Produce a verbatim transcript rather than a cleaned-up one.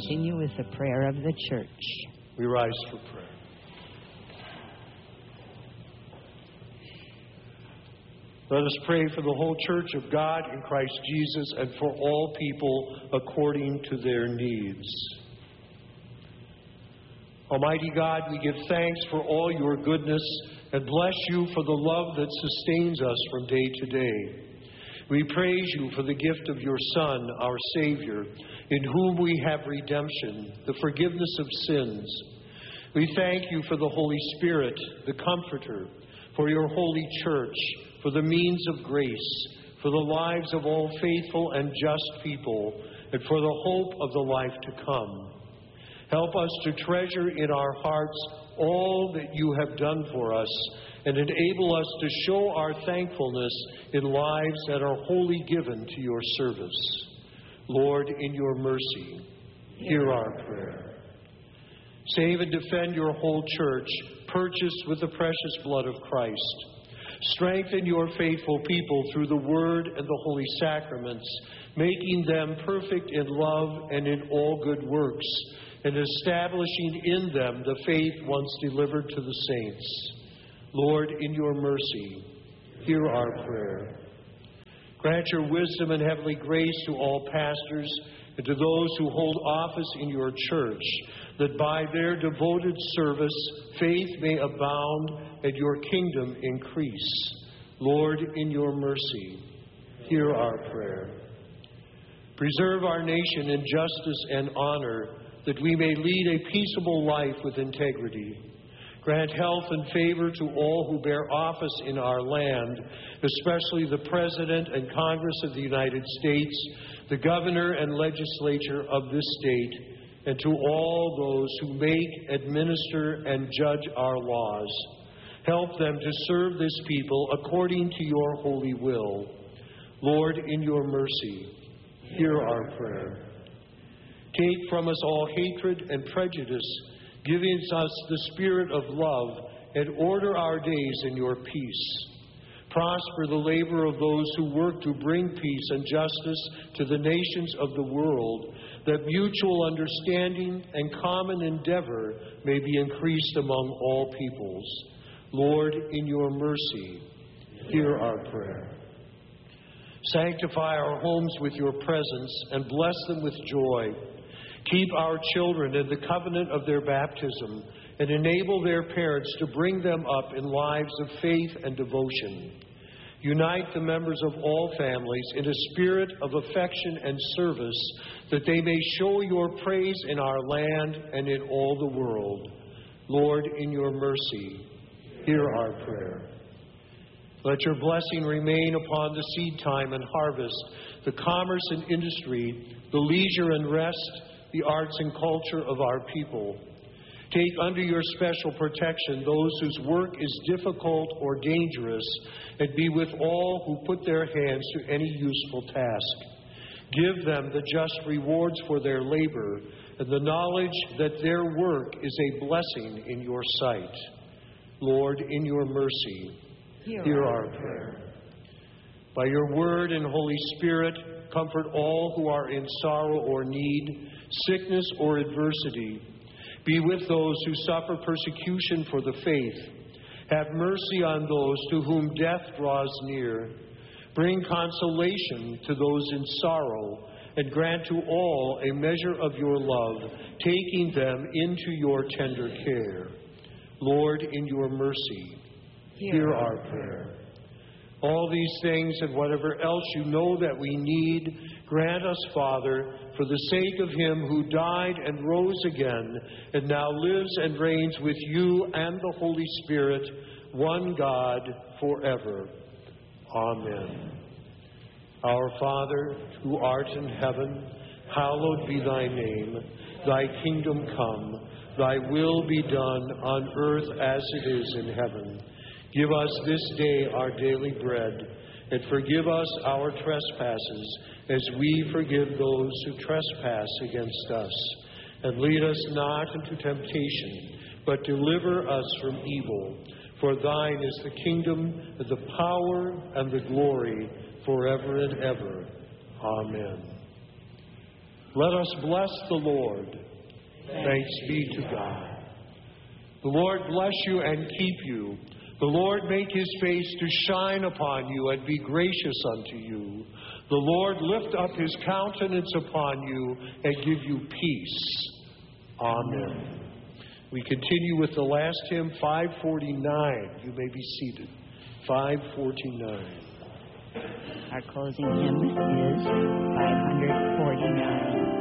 continue with the prayer of the church. We rise for prayer. Let us pray for the whole church of God in Christ Jesus and for all people according to their needs. Almighty God, we give thanks for all your goodness and bless you for the love that sustains us from day to day. We praise you for the gift of your Son, our Savior, in whom we have redemption, the forgiveness of sins. We thank you for the Holy Spirit, the Comforter, for your holy church, for the means of grace, for the lives of all faithful and just people, and for the hope of the life to come. Help us to treasure in our hearts all that you have done for us, and enable us to show our thankfulness in lives that are wholly given to your service. Lord, in your mercy, hear our prayer. Save and defend your whole church, purchased with the precious blood of Christ. Strengthen your faithful people through the word and the holy sacraments, making them perfect in love and in all good works, and establishing in them the faith once delivered to the saints. Lord, in your mercy, hear our prayer. Grant your wisdom and heavenly grace to all pastors and to those who hold office in your church, that by their devoted service faith may abound and your kingdom increase. Lord, in your mercy, hear our prayer. Preserve our nation in justice and honor, that we may lead a peaceable life with integrity. Grant health and favor to all who bear office in our land, especially the President and Congress of the United States, the Governor and Legislature of this state, and to all those who make, administer, and judge our laws. Help them to serve this people according to your holy will. Lord, in your mercy, hear our prayer. Take from us all hatred and prejudice, giving us the spirit of love, and order our days in your peace. Prosper the labor of those who work to bring peace and justice to the nations of the world, that mutual understanding and common endeavor may be increased among all peoples. Lord, in your mercy, hear our prayer. Sanctify our homes with your presence and bless them with joy. Keep our children in the covenant of their baptism and enable their parents to bring them up in lives of faith and devotion. Unite the members of all families in a spirit of affection and service, that they may show your praise in our land and in all the world. Lord, in your mercy, hear our prayer. Let your blessing remain upon the seed time and harvest, the commerce and industry, the leisure and rest, the arts and culture of our people. Take under your special protection those whose work is difficult or dangerous, and be with all who put their hands to any useful task. Give them the just rewards for their labor, and the knowledge that their work is a blessing in your sight. Lord, in your mercy, hear, hear our prayer. By your word and Holy Spirit, comfort all who are in sorrow or need, sickness or adversity. Be with those who suffer persecution for the faith. Have mercy on those to whom death draws near. Bring consolation to those in sorrow, and grant to all a measure of your love, taking them into your tender care. Lord, in your mercy, hear, hear our prayer. All these things and whatever else you know that we need, grant us, Father, for the sake of him who died and rose again, and now lives and reigns with you and the Holy Spirit, one God, forever. Amen. Our Father, who art in heaven, hallowed be thy name. Thy kingdom come. Thy will be done on earth as it is in heaven. Give us this day our daily bread, and forgive us our trespasses, as we forgive those who trespass against us. And lead us not into temptation, but deliver us from evil. For thine is the kingdom, and the power, and the glory, forever and ever. Amen. Let us bless the Lord. Thanks be to God. The Lord bless you and keep you. The Lord make his face to shine upon you and be gracious unto you. The Lord lift up his countenance upon you and give you peace. Amen. We continue with the last hymn, five forty-nine. You may be seated. five forty-nine. Our closing hymn is five forty-nine.